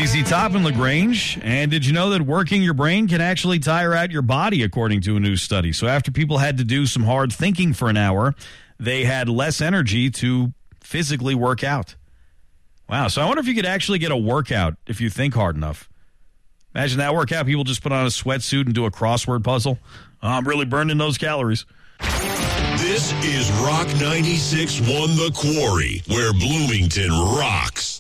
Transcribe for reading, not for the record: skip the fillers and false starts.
ZZ Top and LaGrange. And did you know that working your brain can actually tire out your body, according to a new study? So after people had to do some hard thinking for an hour, they had less energy to physically work out. Wow, so I wonder if you could actually get a workout if you think hard enough. Imagine that workout. People just put on a sweatsuit and do a crossword puzzle. I'm really burning those calories. This is Rock 96.1 The Quarry, where Bloomington rocks.